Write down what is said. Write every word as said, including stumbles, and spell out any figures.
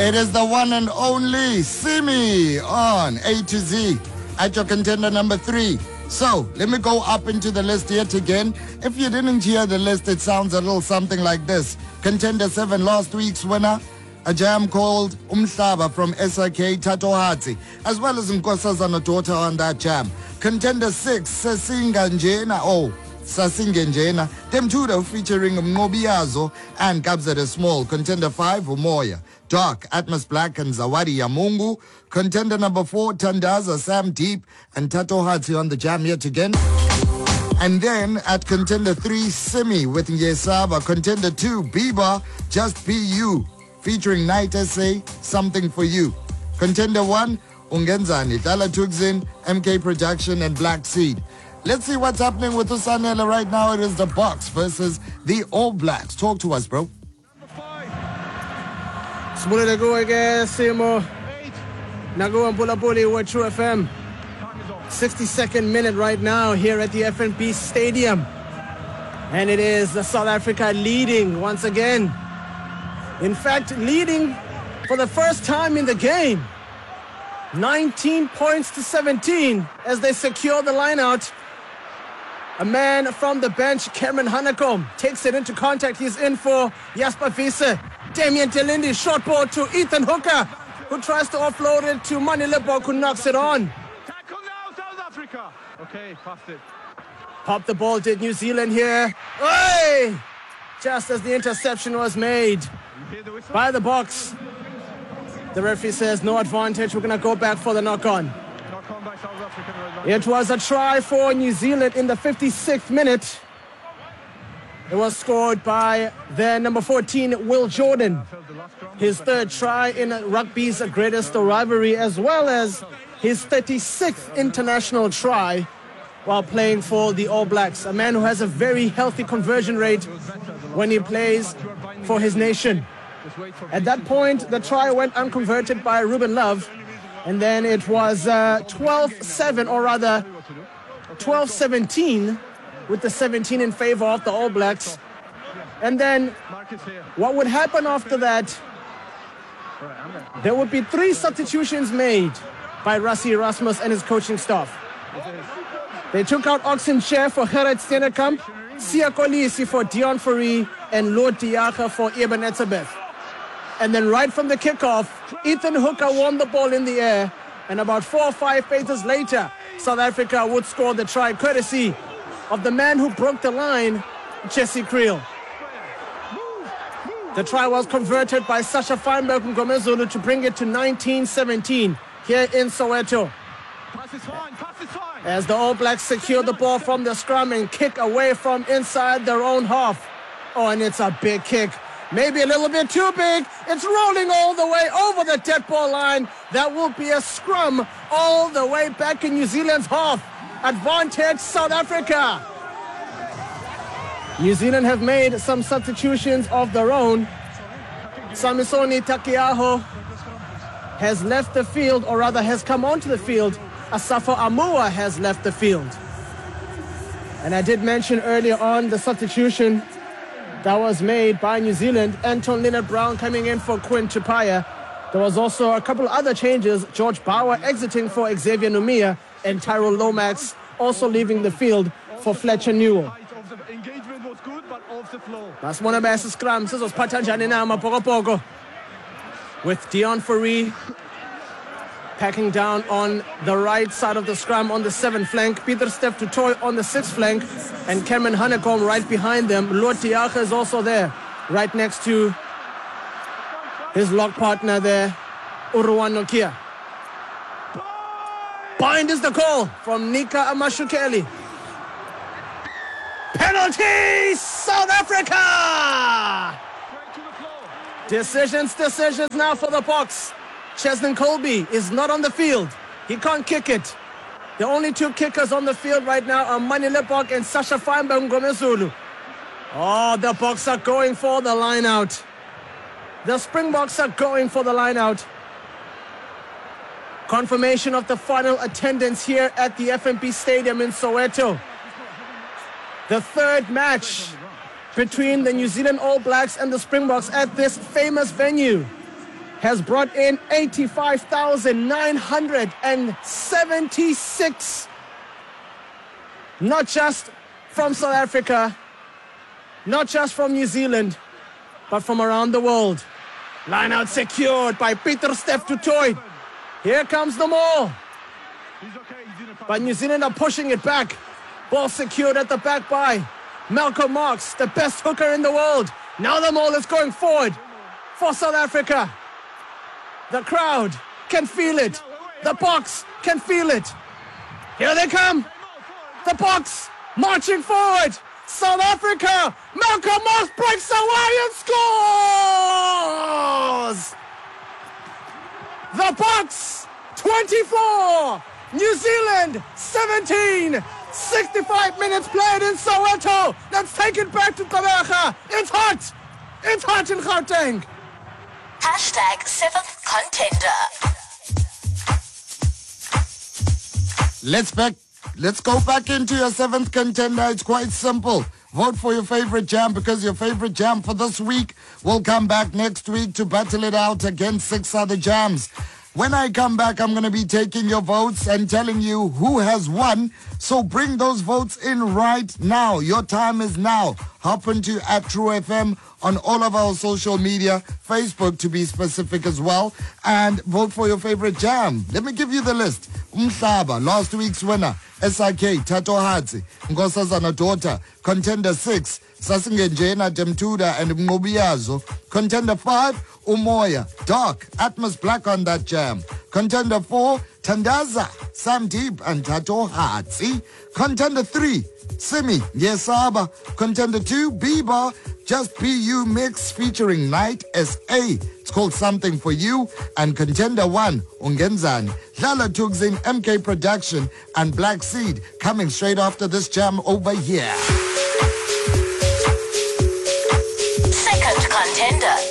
It is the one and only Simi on A to Z at your contender number three. So let me go up into the list yet again. If you didn't hear the list, it sounds a little something like this. Contender seven, last week's winner, a jam called Umhlaba from S R K Thatohatsi, as well as Nkosazana daughter on that jam. Contender six, Sasinga Njena, oh, Sasinga Njena, Temtudo featuring Mgobiazo and Kabza the Small. Contender five, Umoya, Dark, Atmos Black and Zawadi Yamungu. Contender number four, Tandaza, Sam Deep and Thatohatsi on the jam yet again. And then at contender three, Simi with Yesaba. Contender two, Biba, Just Be You, featuring Night S A, Something For You. Contender one, Ungenzani, Dala Tugzin, M K Production and Black Seed. Let's see what's happening with Usanela right now. It is the Box versus the All Blacks. Talk to us, bro. Sibulele kuwe ke Simo nakuwa Mpulapuli with True F M. sixty-second minute right now here at the F N B Stadium. And it is South Africa leading once again. In fact, leading for the first time in the game. nineteen points to seventeen as they secure the lineout. A man from the bench, Cameron Hanekom, takes it into contact. He's in for Jasper Wiese. Damian Delindi, short ball to Ethan Hooker, who tries to offload it to Mani Libbok, who knocks it on. Tackle now, South Africa. Okay, passed it. Pop the ball, did New Zealand here. Hey! Just as the interception was made by the Box. The referee says no advantage. We're going to go back for the knock-on. Knock-on by South Africa. It was a try for New Zealand in the fifty-sixth minute. It was scored by their number fourteen, Will Jordan. His third try in rugby's greatest rivalry, as well as his thirty-sixth international try while playing for the All Blacks. A man who has a very healthy conversion rate when he plays for his nation. At that point, the try went unconverted by Ruben Love, and then it was twelve seven, or rather twelve seventeen, with the seventeen in favor of the All Blacks. And then what would happen after that, there would be three substitutions made by Rassie Erasmus and his coaching staff. They took out Oxen Chair for Gerrit Steenekamp, Siya Kolisi for Dion Fourie, and Lord Diaga for Eben Etzebeth. And then right from the kickoff, Ethan Hooker won the ball in the air, and about four or five phases later, South Africa would score the try courtesy of the man who broke the line, Jesse Creel. The try was converted by Sasha Feinberg and Ngomezulu to bring it to nineteen seventeen here in Soweto. Pass is fine, pass is fine. As the All Blacks secure the ball from the scrum and kick away from inside their own half. Oh, and it's a big kick. Maybe a little bit too big. It's rolling all the way over the dead ball line. That will be a scrum all the way back in New Zealand's half. Advantage South Africa. New Zealand have made some substitutions of their own. Samisoni Takiaho has left the field, or rather has come onto the field. Asafo Amua has left the field. And I did mention earlier on the substitution that was made by New Zealand. Anton Linnett-Brown coming in for Quinn Tupaia. There was also a couple other changes. George Bauer exiting for Xavier Numia, and Tyrell Lomax also leaving the field for Fletcher Newell. The engagement was good, but off the flow. Masibona bese scrum sizosiphatha njani na amabhokobhoko, with Dion Fourie packing down on the right side of the scrum on the seventh flank, Peter Steph Tutoy on the sixth flank, and Cameron Hanekom right behind them. Lord Diaga is also there, right next to his lock partner there, Uruwan Nokia. Bind is the call from Nika Amashukeli. Penalty, South Africa! Decisions, decisions now for the Box. Cheslin Colby is not on the field. He can't kick it. The only two kickers on the field right now are Mani Libbok and Sasha Feinberg Ngomezulu. Oh, the Box are going for the line out. The Springboks are going for the line out. Confirmation of the final attendance here at the F N B Stadium in Soweto. The third match between the New Zealand All Blacks and the Springboks at this famous venue. has brought in eighty-five thousand nine hundred seventy-six. Not just from South Africa, not just from New Zealand, but from around the world. Line out secured by Pieter-Steph du Toit. Here comes the maul. He's okay. He's in a But New Zealand are pushing it back. Ball secured at the back by Malcolm Marx, the best hooker in the world. Now the maul is going forward for South Africa. The crowd can feel it. The box can feel it. Here they come. The box marching forward. South Africa. Malcolm Marx breaks away and scores. The box twenty-four. New Zealand seventeen. sixty-five minutes played in Soweto. Let's take it back to Gqeberha. It's hot. It's hot in Gauteng. Hashtag seventh contender. Let's back. Let's go back into your seventh contender. It's quite simple. Vote for your favorite jam, because your favorite jam for this week will come back next week to battle it out against six other jams. When I come back, I'm going to be taking your votes and telling you who has won. So bring those votes in right now. Your time is now. Hop into at True F M on all of our social media, Facebook to be specific as well, and vote for your favorite jam. Let me give you the list. Umhlaba, last week's winner. S I K, Tato Hadzi, Nkosazana Daughter. Contender six, Sasingenjena Demtuda and Mgobiazo. Contender five, Umoya, Dark, Atmos Black on that jam. Contender four, Tandaza, Sam Deep and Tato Hadzi. Contender three, Simi, Yesaba. Contender two, Biba, Just Be You Mix featuring Night S A. It's called Something For You. And contender one, Ungenzani, Lala Tugzin, M K Production and Black Seed coming straight after this jam over here.